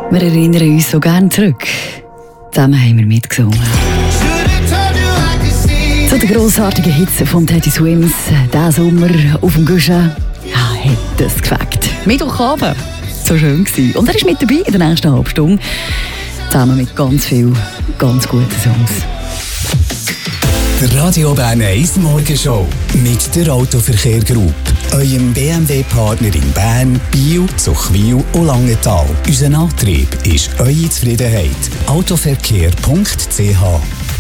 Wir erinnern uns so gerne zurück. Zusammen haben wir mitgesungen. Zu den grossartigen Hits von Teddy Swims, diesen Sommer auf dem Guschen, hat das gefällt. Mittwochabend, so schön gewesen. Und er ist mit dabei in der nächsten halben Stunde, zusammen mit ganz vielen, ganz guten Songs. Der Radio Bern 1 Morgenshow mit der Autoverkehr Group, eurem BMW-Partner in Bern, Biel, Zuchwil und Langenthal. Unser Antrieb ist eure Zufriedenheit. Autoverkehr.ch.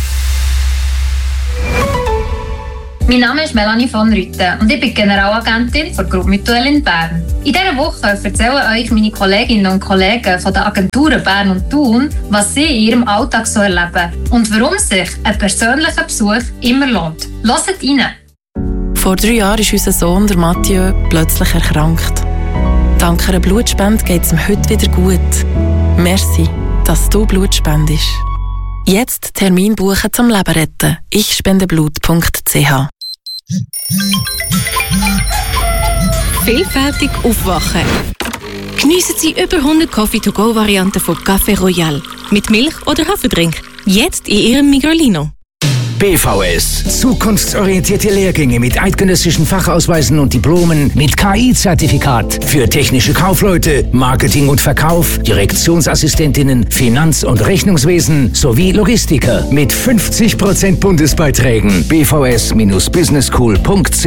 Mein Name ist Melanie von Rüthen und ich bin Generalagentin der Groupe Mutuelle in Bern. In dieser Woche erzählen euch meine Kolleginnen und Kollegen von den Agenturen Bern und Thun, was sie in ihrem Alltag so erleben und warum sich ein persönlicher Besuch immer lohnt. Hört rein! Vor 3 Jahren ist unser Sohn, der Mathieu, plötzlich erkrankt. Dank einer Blutspende geht es ihm heute wieder gut. Merci, dass du Blut spendest. Jetzt Termin buchen zum Leben retten. ichspendeblut.ch. Vielfältig aufwachen. Geniessen Sie über 100 Coffee-to-go-Varianten von Café Royal. Mit Milch oder Haferdrink. Jetzt in Ihrem Migrolino. BVS. Zukunftsorientierte Lehrgänge mit eidgenössischen Fachausweisen und Diplomen mit KI-Zertifikat für technische Kaufleute, Marketing und Verkauf, Direktionsassistentinnen, Finanz- und Rechnungswesen sowie Logistiker mit 50% Bundesbeiträgen. bvs-businessschool.ch.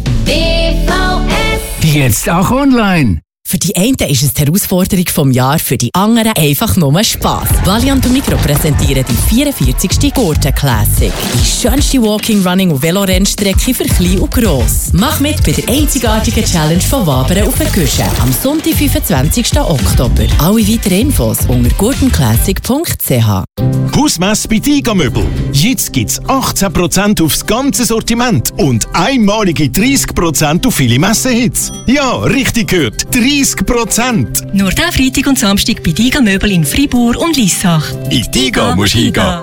BVS. Jetzt auch online. Für die einen ist es die Herausforderung vom Jahr, für die anderen einfach nur Spass. Valiant und Migros präsentieren die 44. Gurten Classic. Die schönste Walking, Running und Velorennstrecke für klein und gross. Mach mit bei der einzigartigen Challenge von Wabern auf der Guschen am Sonntag, 25. Oktober. Alle weiteren Infos unter gurtenclassic.ch. Hausmesse bei Tiga Möbel. Jetzt gibt's 18% aufs ganze Sortiment und einmalige 30% auf viele Messehits. Ja, richtig gehört. 30%. Nur diesen Freitag und Samstag bei Tiga Möbel in Fribourg und Lissach. In Tiga musst du hingehen.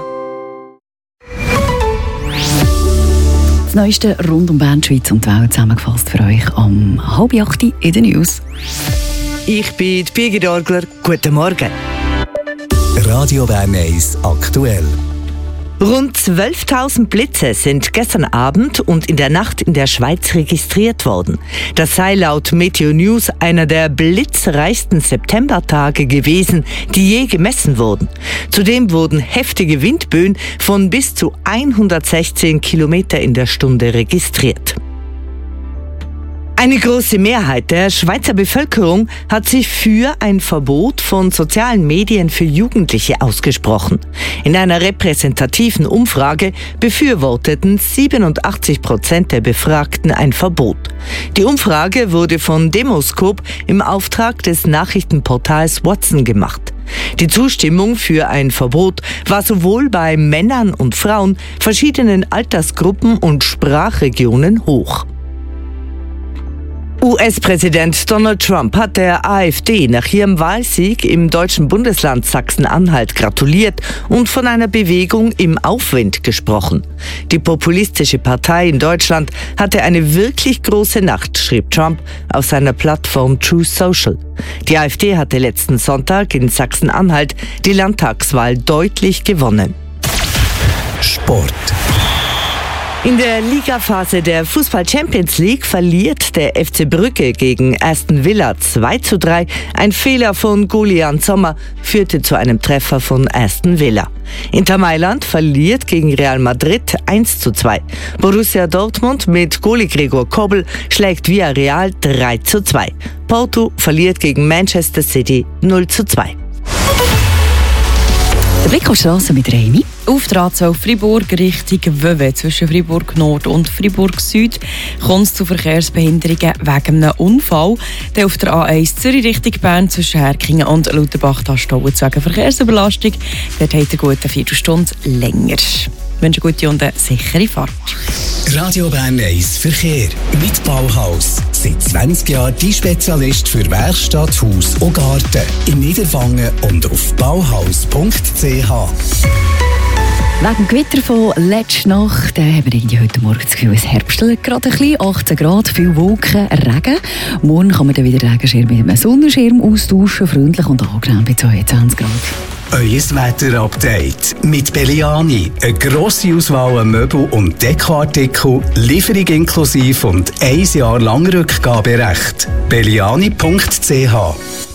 Das Neueste rund um Bern, Schweiz und die Welt zusammengefasst für euch am 7:30 in den News. Ich bin Birgit Orgler. Guten Morgen. Radio Bern 1 aktuell. Rund 12.000 Blitze sind gestern Abend und in der Nacht in der Schweiz registriert worden. Das sei laut Meteo News einer der blitzreichsten Septembertage gewesen, die je gemessen wurden. Zudem wurden heftige Windböen von bis zu 116 Kilometer in der Stunde registriert. Eine große Mehrheit der Schweizer Bevölkerung hat sich für ein Verbot von sozialen Medien für Jugendliche ausgesprochen. In einer repräsentativen Umfrage befürworteten 87% der Befragten ein Verbot. Die Umfrage wurde von Demoscope im Auftrag des Nachrichtenportals Watson gemacht. Die Zustimmung für ein Verbot war sowohl bei Männern und Frauen, verschiedenen Altersgruppen und Sprachregionen hoch. US-Präsident Donald Trump hat der AfD nach ihrem Wahlsieg im deutschen Bundesland Sachsen-Anhalt gratuliert und von einer Bewegung im Aufwind gesprochen. Die populistische Partei in Deutschland hatte eine wirklich große Nacht, schrieb Trump auf seiner Plattform Truth Social. Die AfD hatte letzten Sonntag in Sachsen-Anhalt die Landtagswahl deutlich gewonnen. Sport. In der Ligaphase der Fußball-Champions League verliert der FC Brügge gegen Aston Villa 2:3. Ein Fehler von Golian Sommer führte zu einem Treffer von Aston Villa. Inter Mailand verliert gegen Real Madrid 1:2. Borussia Dortmund mit Goalie Gregor Kobel schlägt Villarreal 3:2. Porto verliert gegen Manchester City 0:2. Der Blick auf die Strasse mit Reini. Auf der A12 Fribourg Richtung Vevey zwischen Fribourg Nord und Fribourg Süd kommt es zu Verkehrsbehinderungen wegen einem Unfall. Dann auf der A1 Zürich Richtung Bern zwischen Herkingen und Lauterbach da stauen wegen Verkehrsüberlastung. Dort hat eine gute Viertelstunde länger. Ich wünsche eine gute und eine sichere Fahrt. Radio Bern 1 Verkehr mit Bauhaus. Seit 20 Jahren die Spezialist für Werkstatt, Haus und Garten. In Niederwangen und auf bauhaus.ch. Wegen dem Gewitter von letzter Nacht haben wir irgendwie heute Morgen das Gefühl, es herbstelt gerade ein bisschen. 18 Grad, viel Wolken, Regen. Morgen kann man dann wieder Regenschirm mit einem Sonnenschirm austauschen, freundlich und angenehm bei 22 Grad. Euer Wetter-Update mit Belliani. Eine grosse Auswahl an Möbel- und Dekoartikel, Lieferung inklusive und 1 Jahr lang Rückgaberecht. belliani.ch